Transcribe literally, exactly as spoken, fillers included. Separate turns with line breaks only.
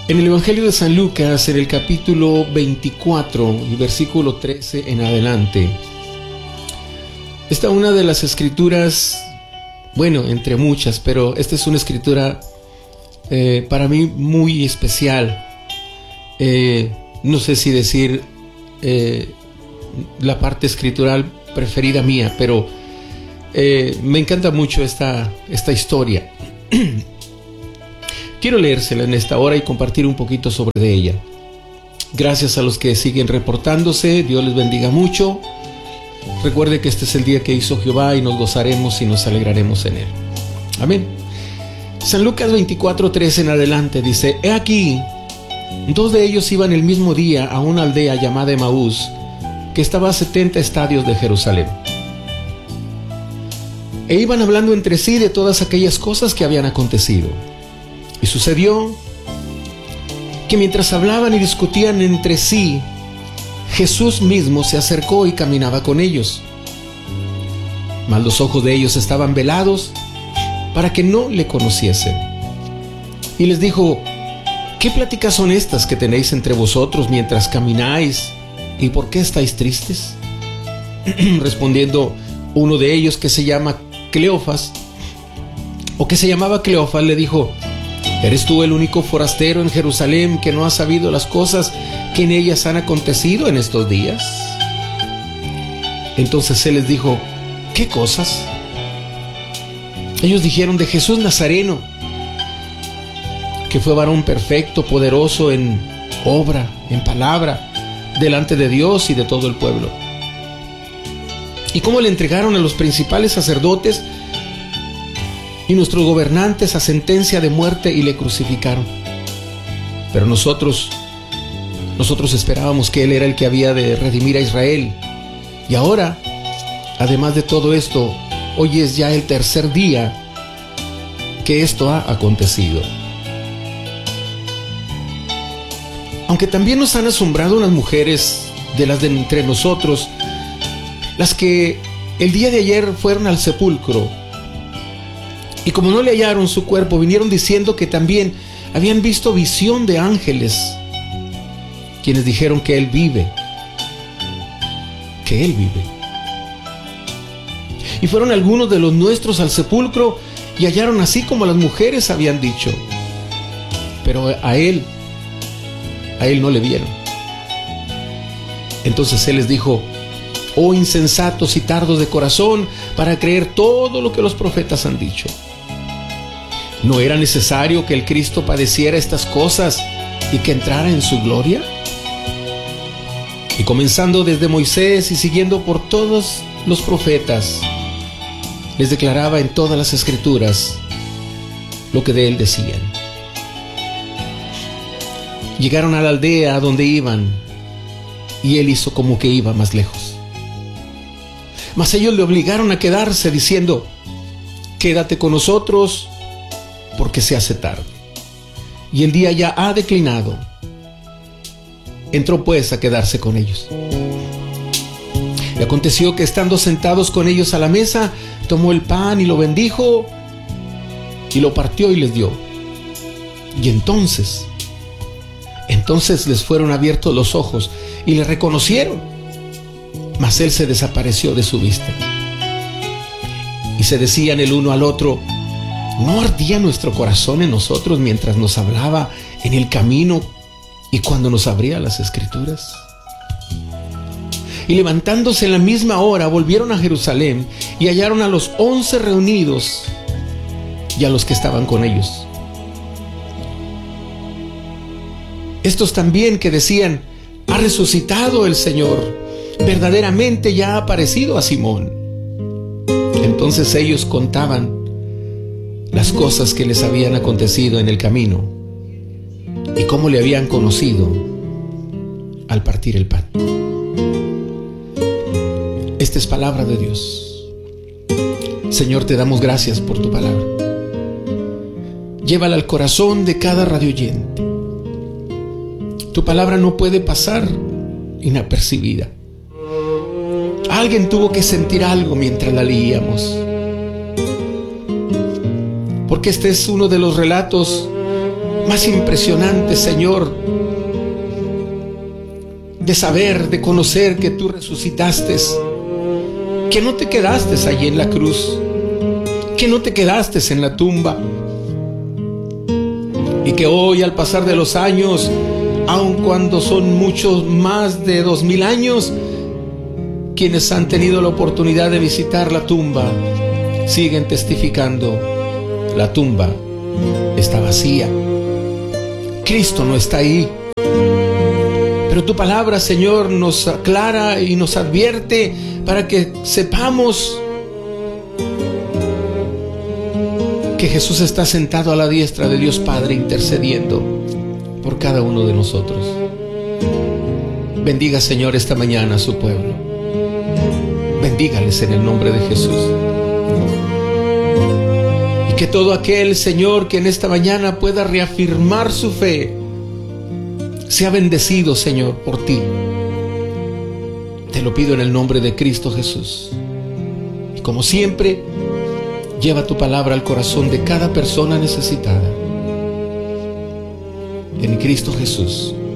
En el Evangelio de San Lucas, en el capítulo veinticuatro, y versículo trece en adelante, está una de las escrituras, bueno, entre muchas, pero esta es una escritura eh, para mí muy especial. Eh, no sé si decir eh, la parte escritural preferida mía, pero eh, me encanta mucho esta, esta historia. Quiero leérsela en esta hora y compartir un poquito sobre de ella. Gracias a los que siguen reportándose. Dios les bendiga mucho. Recuerde que este es el día que hizo Jehová y nos gozaremos y nos alegraremos en él. Amén. San Lucas veinticuatro, trece en adelante dice: He aquí, dos de ellos iban el mismo día a una aldea llamada Emaús, que estaba a setenta estadios de Jerusalén. E iban hablando entre sí de todas aquellas cosas que habían acontecido. Y sucedió que mientras hablaban y discutían entre sí, Jesús mismo se acercó y caminaba con ellos. Mas los ojos de ellos estaban velados para que no le conociesen. Y les dijo: ¿Qué pláticas son estas que tenéis entre vosotros mientras camináis? ¿Y por qué estáis tristes? Respondiendo uno de ellos, que se llama Cleofas, o que se llamaba Cleofas, le dijo: ¿Eres tú el único forastero en Jerusalén que no ha sabido las cosas que en ellas han acontecido en estos días? Entonces él les dijo: ¿Qué cosas? Ellos dijeron: de Jesús Nazareno, que fue varón perfecto, poderoso en obra, en palabra, delante de Dios y de todo el pueblo. Y cómo le entregaron a los principales sacerdotes y nuestros gobernantes a sentencia de muerte y le crucificaron. Pero nosotros, nosotros esperábamos que Él era el que había de redimir a Israel. Y ahora, además de todo esto, hoy es ya el tercer día que esto ha acontecido. Aunque también nos han asombrado unas mujeres de las de entre nosotros, las que el día de ayer fueron al sepulcro, y como no le hallaron su cuerpo, vinieron diciendo que también habían visto visión de ángeles, quienes dijeron que Él vive, que Él vive. Y fueron algunos de los nuestros al sepulcro y hallaron así como las mujeres habían dicho, pero a Él, a Él no le vieron. Entonces Él les dijo: oh insensatos y tardos de corazón, para creer todo lo que los profetas han dicho. ¿No era necesario que el Cristo padeciera estas cosas y que entrara en su gloria? Y comenzando desde Moisés y siguiendo por todos los profetas, les declaraba en todas las escrituras lo que de él decían. Llegaron a la aldea a donde iban, y él hizo como que iba más lejos. Mas ellos le obligaron a quedarse, diciendo: quédate con nosotros, porque se hace tarde, y el día ya ha declinado. Entró pues a quedarse con ellos. Y aconteció que, estando sentados con ellos a la mesa, tomó el pan y lo bendijo, y lo partió y les dio. Y entonces, entonces les fueron abiertos los ojos, y le reconocieron. Mas él se desapareció de su vista. Y se decían el uno al otro: ¿no ardía nuestro corazón en nosotros mientras nos hablaba en el camino y cuando nos abría las escrituras? Y levantándose en la misma hora, volvieron a Jerusalén y hallaron a los once reunidos y a los que estaban con ellos. Estos también, que decían: ha resucitado el Señor, verdaderamente ya ha aparecido a Simón. Entonces ellos contaban las cosas que les habían acontecido en el camino y cómo le habían conocido al partir el pan. Esta es palabra de Dios. Señor, te damos gracias por tu palabra. Llévala al corazón de cada radioyente. Tu palabra no puede pasar inapercibida. Alguien tuvo que sentir algo mientras la leíamos, porque este es uno de los relatos más impresionantes, Señor, de saber, de conocer que tú resucitaste, que no te quedaste allí en la cruz, que no te quedaste en la tumba, y que hoy, al pasar de los años, aun cuando son muchos más de dos mil años, quienes han tenido la oportunidad de visitar la tumba siguen testificando: la tumba está vacía, Cristo no está ahí. Pero tu palabra, Señor, nos aclara y nos advierte para que sepamos que Jesús está sentado a la diestra de Dios Padre, intercediendo por cada uno de nosotros. Bendiga, Señor, esta mañana a su pueblo. Bendígales en el nombre de Jesús. Y que todo aquel, Señor, que en esta mañana pueda reafirmar su fe, sea bendecido, Señor, por ti. Te lo pido en el nombre de Cristo Jesús. Y como siempre, lleva tu palabra al corazón de cada persona necesitada. En Cristo Jesús.